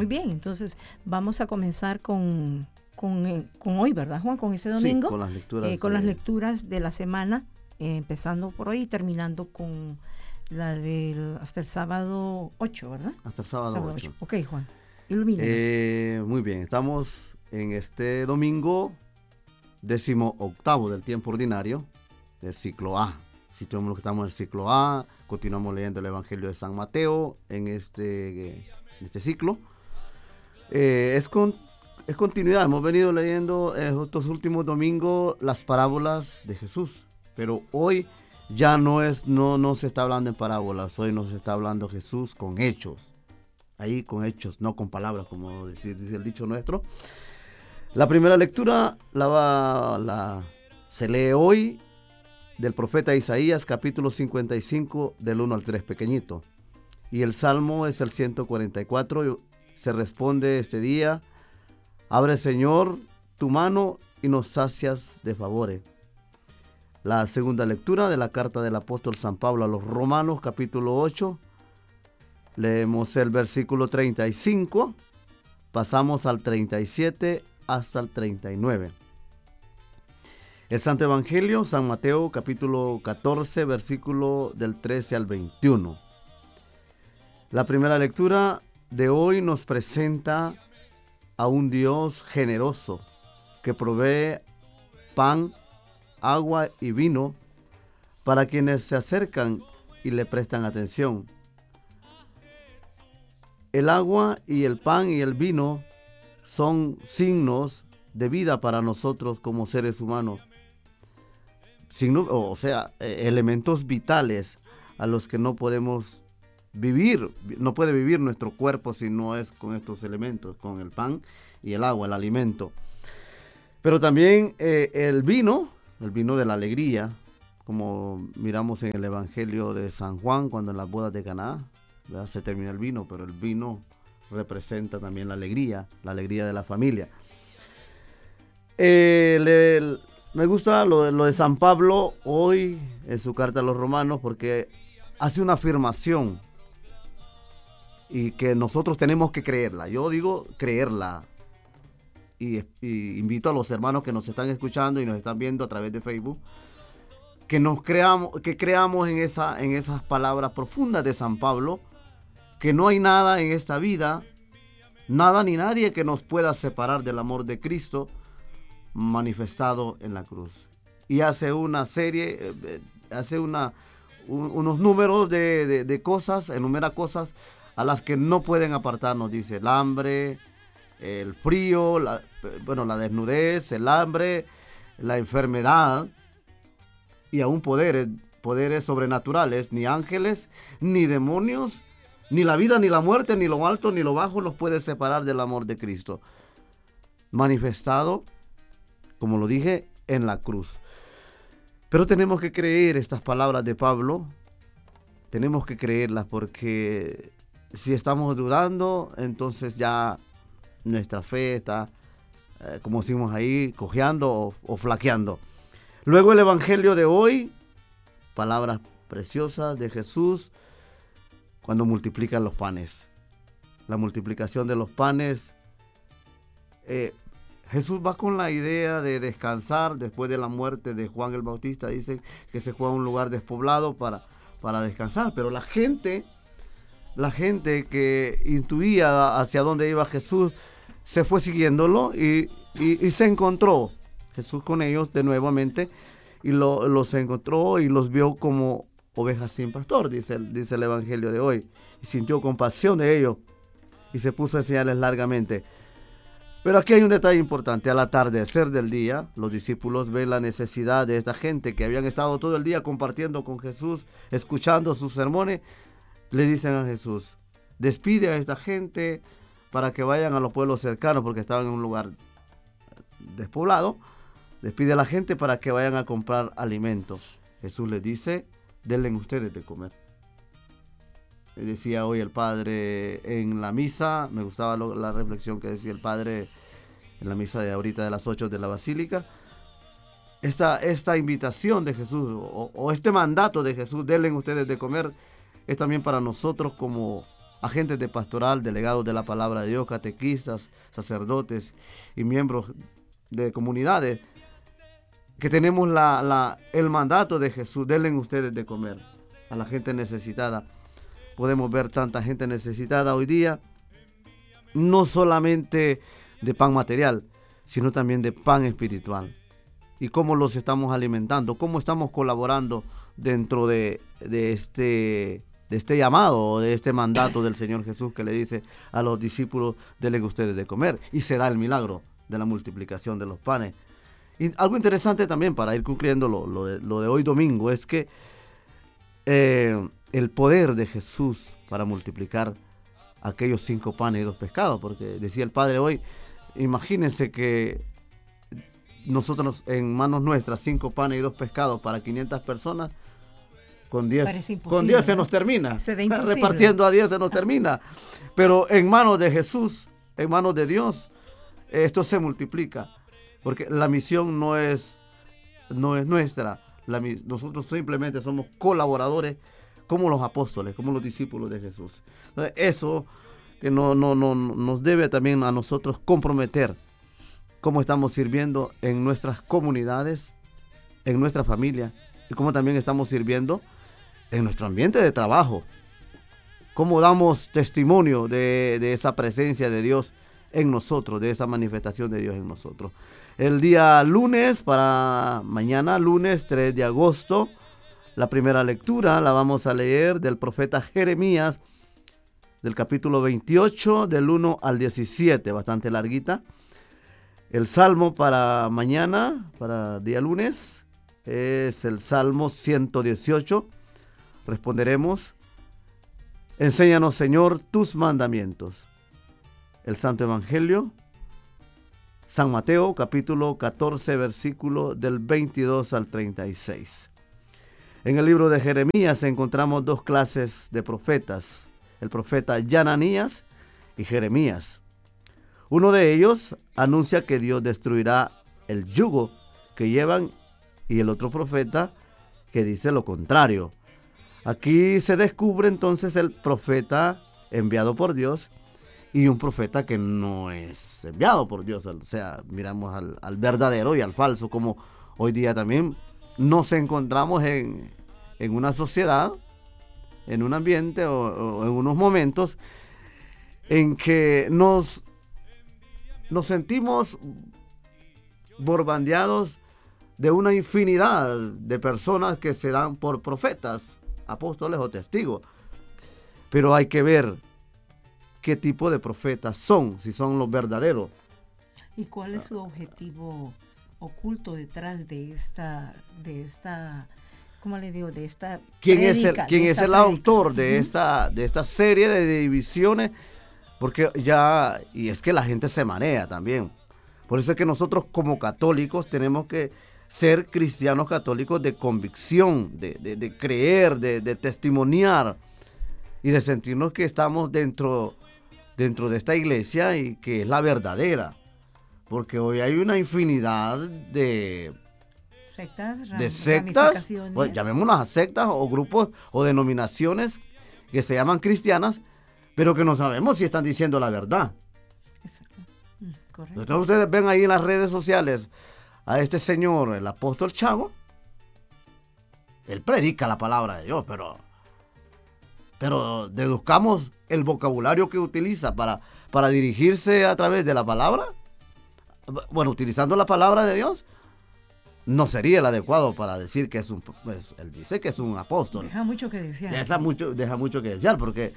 Muy bien, entonces vamos a comenzar con hoy, ¿verdad, Juan? Con ese domingo. Sí, con las lecturas. Las lecturas de la semana, empezando por hoy y terminando con la del hasta el sábado 8, ¿verdad? Hasta el sábado 8. Ok, Juan, ilumínanos. Muy bien, estamos en este domingo 18º del tiempo ordinario del ciclo A. Si todos los que estamos en el ciclo A, continuamos leyendo el Evangelio de San Mateo en este ciclo. Es continuidad, hemos venido leyendo estos últimos domingos las parábolas de Jesús, pero hoy ya no se está hablando en parábolas, hoy nos está hablando Jesús con hechos, ahí con hechos, no con palabras, como dice el dicho nuestro. La primera lectura se lee hoy del profeta Isaías, capítulo 55, del 1 al 3, pequeñito. Y el salmo es el 144, se responde este día: abre, Señor, tu mano y nos sacias de favores. La segunda lectura de la carta del apóstol San Pablo a los Romanos, capítulo 8, leemos el versículo 35, pasamos al 37 hasta el 39. El Santo Evangelio, San Mateo, capítulo 14, versículo del 13 al 21. La primera lectura de hoy nos presenta a un Dios generoso que provee pan, agua y vino para quienes se acercan y le prestan atención. El agua y el pan y el vino son signos de vida para nosotros como seres humanos. Elementos vitales a los que no podemos vivir. No puede vivir nuestro cuerpo si no es con estos elementos, con el pan y el agua, el alimento. Pero también el vino de la alegría, como miramos en el Evangelio de San Juan, cuando en las bodas de Caná, ¿verdad?, se termina el vino, pero el vino representa también la alegría de la familia. Me gusta lo de San Pablo hoy en su carta a los Romanos, porque hace una afirmación y que nosotros tenemos que creerla. Yo digo creerla. Y invito a los hermanos que nos están escuchando y nos están viendo a través de Facebook que creamos en esas palabras profundas de San Pablo, que no hay nada en esta vida, nada ni nadie que nos pueda separar del amor de Cristo manifestado en la cruz. Y hace una serie, unos números de cosas, enumera cosas a las que no pueden apartarnos. Dice el hambre, el frío, la desnudez, el hambre, la enfermedad y aún poderes sobrenaturales. Ni ángeles, ni demonios, ni la vida, ni la muerte, ni lo alto, ni lo bajo nos puede separar del amor de Cristo manifestado, como lo dije, en la cruz. Pero tenemos que creer estas palabras de Pablo, tenemos que creerlas, porque si estamos dudando, entonces ya nuestra fe está, como decimos ahí, cojeando o flaqueando. Luego el Evangelio de hoy, palabras preciosas de Jesús cuando multiplican los panes. La multiplicación de los panes. Jesús va con la idea de descansar después de la muerte de Juan el Bautista. Dice que se fue a un lugar despoblado para descansar, pero la gente que intuía hacia dónde iba Jesús se fue siguiéndolo y se encontró Jesús con ellos de nuevamente y los encontró y los vio como ovejas sin pastor, dice el Evangelio de hoy, y sintió compasión de ellos y se puso a enseñarles largamente. Pero aquí hay un detalle importante. Al atardecer del día, los discípulos ven la necesidad de esta gente que habían estado todo el día compartiendo con Jesús, escuchando sus sermones. Le dicen a Jesús: despide a esta gente para que vayan a los pueblos cercanos, porque estaban en un lugar despoblado. Despide a la gente para que vayan a comprar alimentos. Jesús les dice: denle ustedes de comer. Decía hoy el Padre en la misa, me gustaba la reflexión que decía el Padre en la misa de ahorita de las 8 de la Basílica. Esta invitación de Jesús o este mandato de Jesús, denle ustedes de comer, es también para nosotros como agentes de pastoral, delegados de la palabra de Dios, catequistas, sacerdotes y miembros de comunidades, que tenemos el mandato de Jesús, denle ustedes de comer a la gente necesitada. Podemos ver tanta gente necesitada hoy día, no solamente de pan material, sino también de pan espiritual. Y cómo los estamos alimentando, cómo estamos colaborando dentro de este llamado, de este mandato del Señor Jesús, que le dice a los discípulos, denle ustedes de comer, y se da el milagro de la multiplicación de los panes. Y algo interesante también, para ir concluyendo lo de hoy domingo, es que el poder de Jesús para multiplicar aquellos 5 panes y 2 pescados, porque decía el Padre hoy, imagínense que nosotros en manos nuestras 5 panes y 2 pescados para 500 personas, con 10 se nos termina, repartiendo a 10 se nos termina, pero en manos de Jesús, en manos de Dios, esto se multiplica, porque la misión no es nuestra, nosotros simplemente somos colaboradores como los apóstoles, como los discípulos de Jesús. Entonces, eso que nos debe también a nosotros comprometer cómo estamos sirviendo en nuestras comunidades, en nuestra familia, y cómo también estamos sirviendo en nuestro ambiente de trabajo. Cómo damos testimonio de esa presencia de Dios en nosotros, de esa manifestación de Dios en nosotros. El día lunes, para mañana, lunes 3 de agosto, la primera lectura la vamos a leer del profeta Jeremías, del capítulo 28, del 1 al 17, bastante larguita. El salmo para mañana, para día lunes, es el Salmo 118. Responderemos: enséñanos, Señor, tus mandamientos. El Santo Evangelio, San Mateo, capítulo 14, versículo del 22 al 36. En el libro de Jeremías encontramos 2 clases de profetas, el profeta Hananías y Jeremías. Uno de ellos anuncia que Dios destruirá el yugo que llevan, y el otro profeta que dice lo contrario. Aquí se descubre entonces el profeta enviado por Dios y un profeta que no es enviado por Dios. O sea, miramos al verdadero y al falso, como hoy día también nos encontramos en una sociedad, en un ambiente o en unos momentos en que nos sentimos borbandeados de una infinidad de personas que se dan por profetas, apóstoles o testigos. Pero hay que ver qué tipo de profetas son, si son los verdaderos. ¿Y cuál es su objetivo oculto detrás de esta ¿cómo le digo? De esta ¿Quién es el autor de esta serie de divisiones? Porque y es que la gente se marea también. Por eso es que nosotros como católicos tenemos que ser cristianos católicos de convicción, de creer, de testimoniar y de sentirnos que estamos dentro de esta iglesia y que es la verdadera. Porque hoy hay una infinidad de sectas, pues, llamémoslas sectas o grupos o denominaciones que se llaman cristianas, pero que no sabemos si están diciendo la verdad. Exacto. Correcto. Entonces ustedes ven ahí en las redes sociales a este señor, el apóstol Chago. Él predica la palabra de Dios, pero deduzcamos el vocabulario que utiliza para dirigirse a través de la palabra. Bueno, utilizando la palabra de Dios, no sería el adecuado para decir que él dice que es un apóstol. Deja mucho que desear. Deja mucho que desear, porque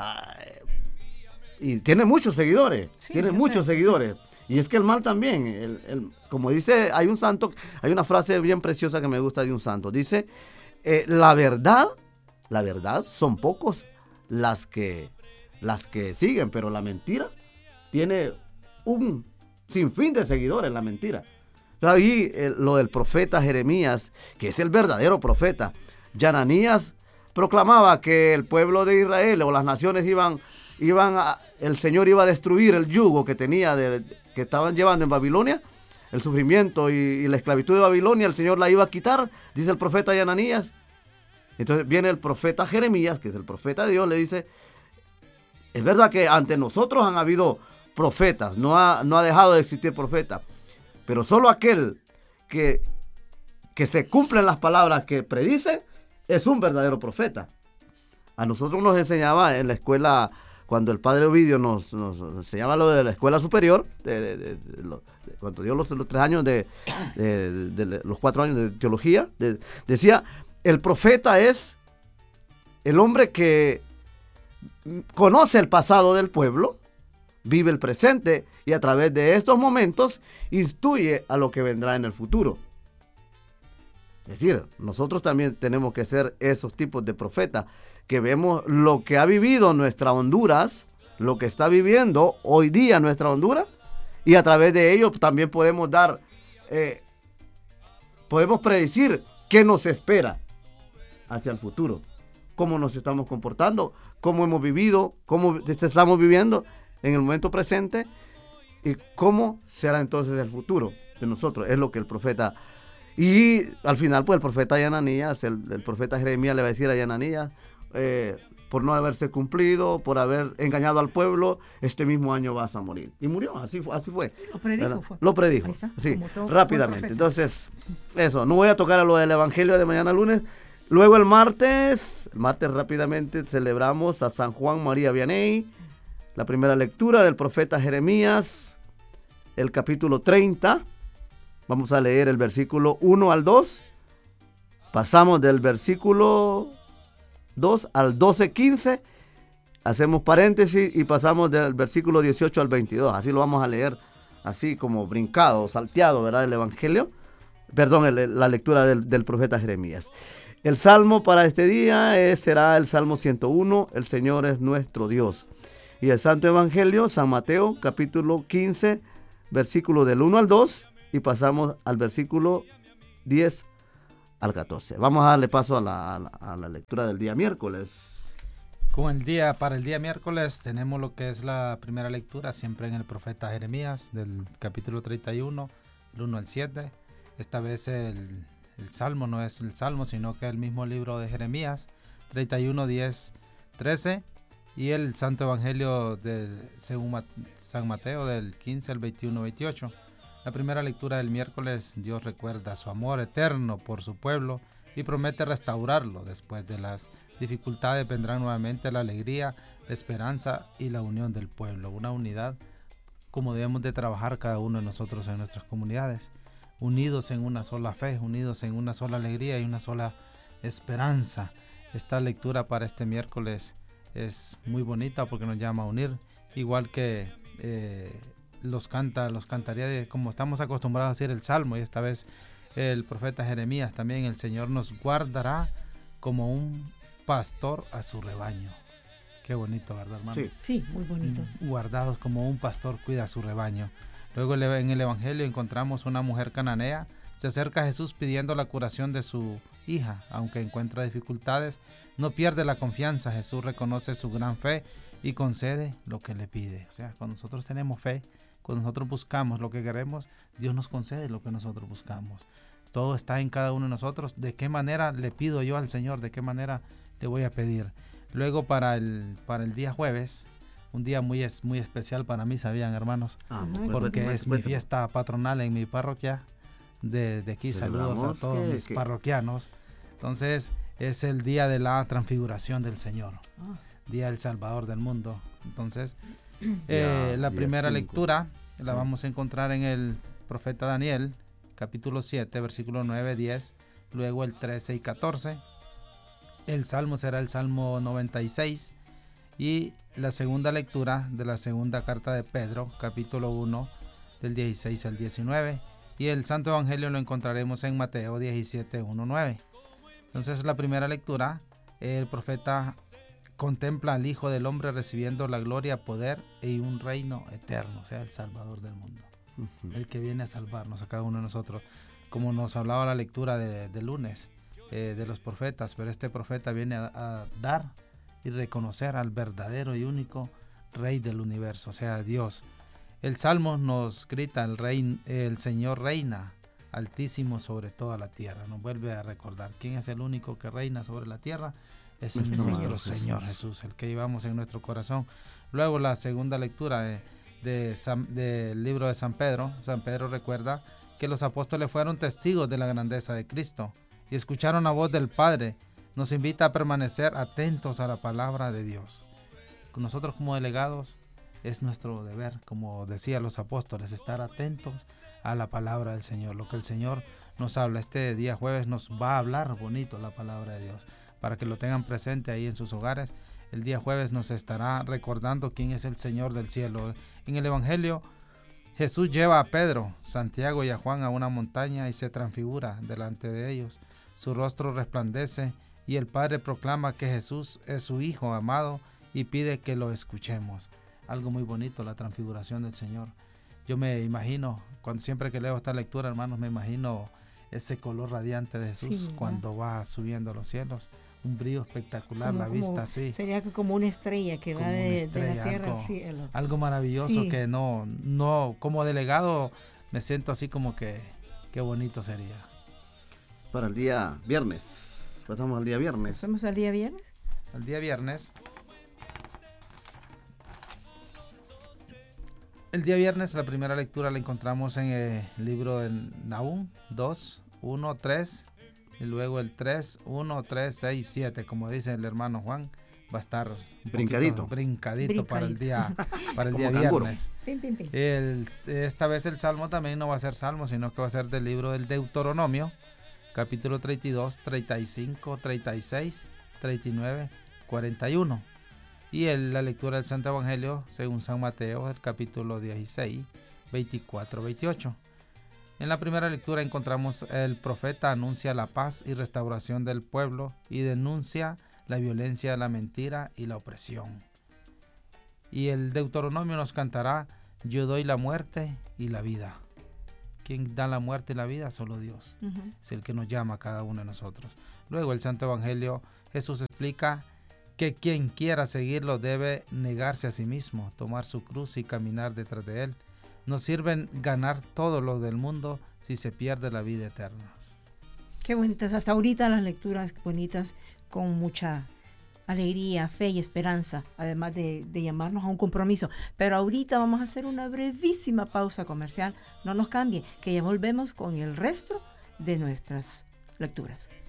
y tiene muchos seguidores, seguidores. Y es que el mal también, como dice, hay una frase bien preciosa que me gusta de un santo. Dice, la verdad son pocos las que siguen, pero la mentira tiene un sinfín de seguidores, la mentira. Ahí lo del profeta Jeremías, que es el verdadero profeta. Hananías proclamaba que el pueblo de Israel o las naciones el Señor iba a destruir el yugo que que estaban llevando en Babilonia, el sufrimiento y la esclavitud de Babilonia, el Señor la iba a quitar, dice el profeta Hananías. Entonces viene el profeta Jeremías, que es el profeta de Dios, le dice, Es verdad que ante nosotros han habido profetas, no ha dejado de existir profeta, pero solo aquel que se cumplen las palabras que predice es un verdadero profeta. A nosotros nos enseñaba en la escuela, cuando el padre Ovidio nos enseñaba lo de la escuela superior, cuando dio los 3 años los 4 años de teología, decía, el profeta es el hombre que conoce el pasado del pueblo, vive el presente y a través de estos momentos instruye a lo que vendrá en el futuro. Es decir, nosotros también tenemos que ser esos tipos de profetas, que vemos lo que ha vivido nuestra Honduras, lo que está viviendo hoy día nuestra Honduras, y a través de ello también podemos podemos predecir qué nos espera hacia el futuro, cómo nos estamos comportando, cómo hemos vivido, cómo estamos viviendo en el momento presente y cómo será entonces el futuro de nosotros. Es lo que el profeta, y al final pues el profeta Ananías, el profeta Jeremías le va a decir a Ananías, por no haberse cumplido, por haber engañado al pueblo, este mismo año vas a morir. Y murió, así fue. Lo predijo. Fue. Lo predijo, sí, rápidamente. Entonces, eso, no voy a tocar a lo del Evangelio de mañana lunes. Luego el martes rápidamente celebramos a San Juan María Vianney, la primera lectura del profeta Jeremías, el capítulo 30. Vamos a leer el versículo 1 al 2. Pasamos del versículo 2 al 12:15. Hacemos paréntesis y pasamos del versículo 18 al 22. Así lo vamos a leer, así como brincado, salteado, ¿verdad? El Evangelio. Perdón, la lectura del profeta Jeremías. El salmo para este día será el Salmo 101, el Señor es nuestro Dios. Y el Santo Evangelio, San Mateo, capítulo 15, versículo del 1 al 2, y pasamos al versículo 10 al 14. Vamos a darle paso a la lectura del día miércoles. Para el día miércoles tenemos lo que es la primera lectura, siempre en el profeta Jeremías, del capítulo 31, del 1 al 7. Esta vez el Salmo no es el Salmo, sino que el mismo libro de Jeremías, 31, 10, 13, y el Santo Evangelio según San Mateo, del 15 al 21, 28. La primera lectura del miércoles, Dios recuerda su amor eterno por su pueblo y promete restaurarlo. Después de las dificultades vendrá nuevamente la alegría, la esperanza y la unión del pueblo. Una unidad como debemos de trabajar cada uno de nosotros en nuestras comunidades, unidos en una sola fe, unidos en una sola alegría y una sola esperanza. Esta lectura para este miércoles es muy bonita porque nos llama a unir, igual que los cantaría como estamos acostumbrados a decir el Salmo, y esta vez el profeta Jeremías también. El Señor nos guardará como un pastor a su rebaño. Qué bonito, ¿verdad, hermano? Sí, muy bonito. Guardados como un pastor cuida a su rebaño. Luego en el Evangelio encontramos una mujer cananea. Se acerca a Jesús pidiendo la curación de su hija. Aunque encuentra dificultades, no pierde la confianza. Jesús reconoce su gran fe y concede lo que le pide. O sea, cuando nosotros tenemos fe, cuando nosotros buscamos lo que queremos, Dios nos concede lo que nosotros buscamos. Todo está en cada uno de nosotros. ¿De qué manera le pido yo al Señor? ¿De qué manera le voy a pedir? Luego para el día jueves, un día muy especial para mí, ¿sabían, hermanos? Porque es mi fiesta patronal en mi parroquia. De aquí saludos a todos mis parroquianos. Entonces es el día de la transfiguración del Señor, día del Salvador del mundo. Entonces la primera lectura la vamos a encontrar en el profeta Daniel, capítulo 7, versículo 9, 10, luego el 13 y 14. El salmo será el Salmo 96 y la segunda lectura de la segunda carta de Pedro, capítulo 1, del 16 al 19. Y el Santo Evangelio lo encontraremos en Mateo 17, 1, 9. Entonces la primera lectura, el profeta contempla al Hijo del Hombre recibiendo la gloria, poder y un reino eterno, o sea, el Salvador del mundo. El que viene a salvarnos a cada uno de nosotros, como nos hablaba la lectura de lunes de los profetas. Pero este profeta viene a dar y reconocer al verdadero y único Rey del universo, o sea, Dios. El Salmo nos grita: el Señor reina altísimo sobre toda la tierra. Nos vuelve a recordar quién es el único que reina sobre la tierra. Es nuestro Señor Jesús, el que llevamos en nuestro corazón. Luego la segunda lectura del libro de San Pedro. San Pedro recuerda que los apóstoles fueron testigos de la grandeza de Cristo y escucharon la voz del Padre. Nos invita a permanecer atentos a la palabra de Dios. Nosotros como delegados es nuestro deber, como decían los apóstoles, estar atentos a la palabra del Señor, lo que el Señor nos habla. Este día jueves nos va a hablar bonito la palabra de Dios, para que lo tengan presente ahí en sus hogares. El día jueves nos estará recordando quién es el Señor del cielo. En el Evangelio, Jesús lleva a Pedro, Santiago y a Juan a una montaña y se transfigura delante de ellos. Su rostro resplandece y el Padre proclama que Jesús es su Hijo amado y pide que lo escuchemos. Algo muy bonito, la transfiguración del Señor. Yo me imagino, siempre que leo esta lectura, hermanos, me imagino ese color radiante de Jesús, sí, cuando va subiendo a los cielos. Un brillo espectacular, la vista así. Sería como una estrella que va de la tierra al cielo. Algo maravilloso, sí, que no, como delegado me siento así como que qué bonito sería. Para el día viernes, pasamos al día viernes. ¿Pasamos al día viernes? Al día viernes. El día viernes la primera lectura la encontramos en el libro de Nahum 2, 1, 3 y luego el 3, 1, 3, 6, 7, como dice el hermano Juan, va a estar brincadito para el día viernes. Pim, pim, pim. Esta vez el salmo también no va a ser salmo, sino que va a ser del libro del Deuteronomio, capítulo 32, 35, 36, 39, 41. Y la lectura del Santo Evangelio según San Mateo, el capítulo 16, 24, 28. En la primera lectura encontramos el profeta anuncia la paz y restauración del pueblo y denuncia la violencia, la mentira y la opresión. Y el Deuteronomio nos cantará: yo doy la muerte y la vida. ¿Quién da la muerte y la vida? Solo Dios. Es el que nos llama a cada uno de nosotros. Luego el Santo Evangelio, Jesús explica que quien quiera seguirlo debe negarse a sí mismo, tomar su cruz y caminar detrás de él. No sirven ganar todo lo del mundo si se pierde la vida eterna. Qué bonitas, hasta ahorita las lecturas bonitas, con mucha alegría, fe y esperanza, además de llamarnos a un compromiso. Pero ahorita vamos a hacer una brevísima pausa comercial. No nos cambie, que ya volvemos con el resto de nuestras lecturas.